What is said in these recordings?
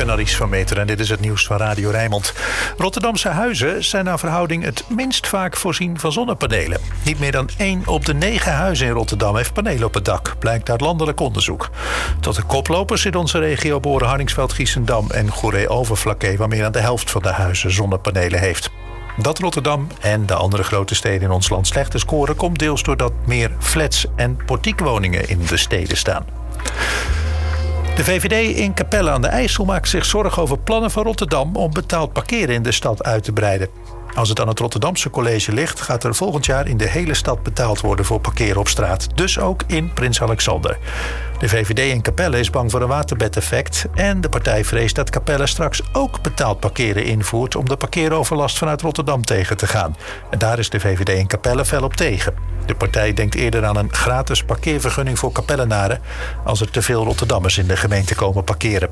ben Aries van Meter en dit is het nieuws van Radio Rijnmond. Rotterdamse huizen zijn naar verhouding het minst vaak voorzien van zonnepanelen. Niet meer dan 1 op de 9 huizen in Rotterdam heeft panelen op het dak, blijkt uit landelijk onderzoek. Tot de koplopers in onze regio behoren Hardingsveld, Giessendam en Goeree-Overflakkee, waar meer dan de helft van de huizen zonnepanelen heeft. Dat Rotterdam en de andere grote steden in ons land slechter scoren, komt deels doordat meer flats en portiekwoningen in de steden staan. De VVD in Capelle aan de IJssel maakt zich zorgen over plannen van Rotterdam om betaald parkeren in de stad uit te breiden. Als het aan het Rotterdamse college ligt, gaat er volgend jaar in de hele stad betaald worden voor parkeren op straat. Dus ook in Prins Alexander. De VVD in Capelle is bang voor een waterbedeffect en de partij vreest dat Capelle straks ook betaald parkeren invoert om de parkeeroverlast vanuit Rotterdam tegen te gaan. En daar is de VVD in Capelle fel op tegen. De partij denkt eerder aan een gratis parkeervergunning voor Capellenaren als er te veel Rotterdammers in de gemeente komen parkeren.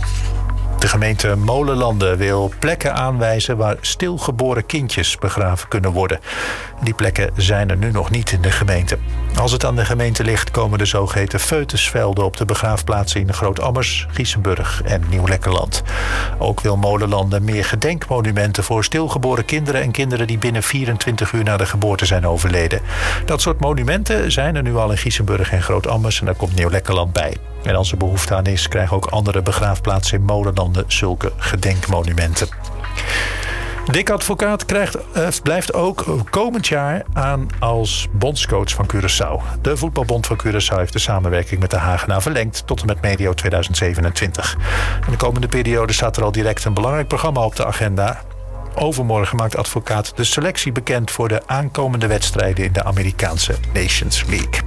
De gemeente Molenlanden wil plekken aanwijzen waar stilgeboren kindjes begraven kunnen worden. Die plekken zijn er nu nog niet in de gemeente. Als het aan de gemeente ligt, komen de zogeheten foetusvelden op de begraafplaatsen in Groot-Ammers, Giessenburg en Nieuw-Lekkerland. Ook wil Molenlanden meer gedenkmonumenten voor stilgeboren kinderen en kinderen die binnen 24 uur na de geboorte zijn overleden. Dat soort monumenten zijn er nu al in Giessenburg en Groot-Ammers en daar komt Nieuw-Lekkerland bij. En als er behoefte aan is, krijgen ook andere begraafplaatsen in Molenlanden zulke gedenkmonumenten. Dick Advocaat blijft ook komend jaar aan als bondscoach van Curaçao. De voetbalbond van Curaçao heeft de samenwerking met de Hagenaar verlengd tot en met medio 2027. In de komende periode staat er al direct een belangrijk programma op de agenda. Overmorgen maakt Advocaat de selectie bekend voor de aankomende wedstrijden in de Amerikaanse Nations League.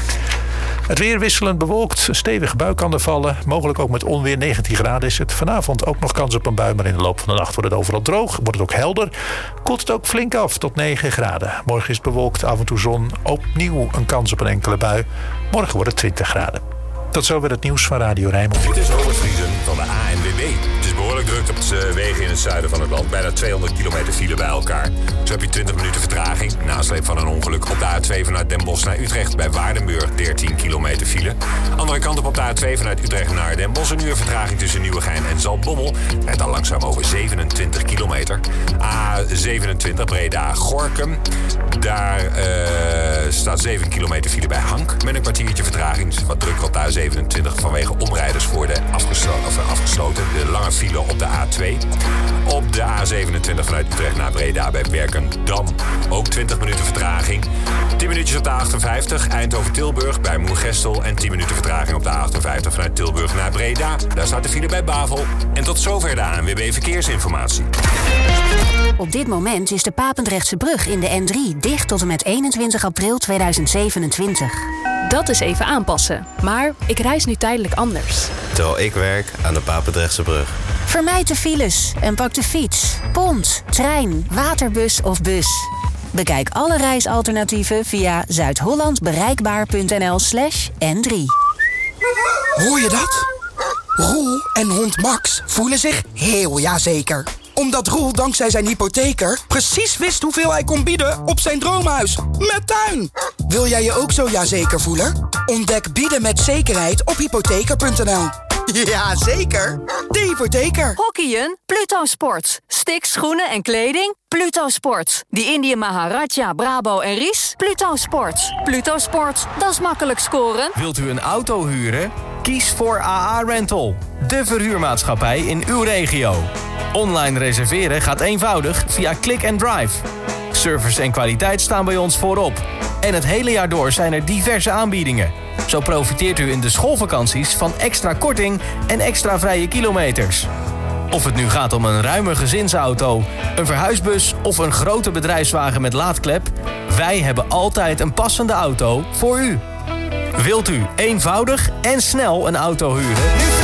Het weer wisselend bewolkt, stevige bui kan er vallen. Mogelijk ook met onweer, 19 graden is het. Vanavond ook nog kans op een bui, maar in de loop van de nacht wordt het overal droog. Wordt het ook helder. Koelt het ook flink af tot 9 graden. Morgen is het bewolkt, af en toe zon. Opnieuw een kans op een enkele bui. Morgen wordt het 20 graden. Tot zover het nieuws van Radio Rijnmond. Dit is Robert Vriesen van de ANWB. Het is behoorlijk druk op de wegen in het zuiden van het land. Bijna 200 kilometer file bij elkaar. Zo heb je 20 minuten vertraging. Nasleep van een ongeluk op de A2 vanuit Den Bosch naar Utrecht. Bij Waardenburg 13 kilometer file. Andere kant op de A2 vanuit Utrecht naar Den Bosch. Een uur vertraging tussen Nieuwegein en Zaltbommel. Rijdt al langzaam over 27 kilometer. A27 Breda-Gorinchem. Daar staat 7 kilometer file bij Hank. Met een kwartiertje vertraging. Wat drukker op de A27 vanwege omrijders voor de afgesloten. De lange file op de A2. Op de A27 vanuit Utrecht naar Breda bij Werkendam. Ook 20 minuten vertraging. 10 minuutjes op de A58 Eindhoven-Tilburg bij Moergestel. En 10 minuten vertraging op de A58 vanuit Tilburg naar Breda. Daar staat de file bij Bavel. En tot zover de ANWB Verkeersinformatie. Op dit moment is de Papendrechtse brug in de N3 dicht tot en met 21 april 2027. Dat is even aanpassen. Maar ik reis nu tijdelijk anders. Terwijl ik werk aan de Papendrechtse brug. Vermijd de files en pak de fiets, pont, trein, waterbus of bus. Bekijk alle reisalternatieven via zuidhollandbereikbaar.nl/N3. Hoor je dat? Roel en hond Max voelen zich heel jazeker. Omdat Roel dankzij zijn hypotheker precies wist hoeveel hij kon bieden op zijn droomhuis. Met tuin! Wil jij je ook zo jazeker voelen? Ontdek bieden met zekerheid op hypotheker.nl. Ja, zeker. De hypotheker. Hockeyen? Pluto Sports. Sticks, schoenen en kleding? Pluto Sports. Die Indië Maharaja, Brabo en Ries? Pluto Sports. Pluto Sports, dat is makkelijk scoren. Wilt u een auto huren? Kies voor AA Rental. De verhuurmaatschappij in uw regio. Online reserveren gaat eenvoudig via Click and Drive. Service en kwaliteit staan bij ons voorop. En het hele jaar door zijn er diverse aanbiedingen. Zo profiteert u in de schoolvakanties van extra korting en extra vrije kilometers. Of het nu gaat om een ruime gezinsauto, een verhuisbus of een grote bedrijfswagen met laadklep, wij hebben altijd een passende auto voor u. Wilt u eenvoudig en snel een auto huren?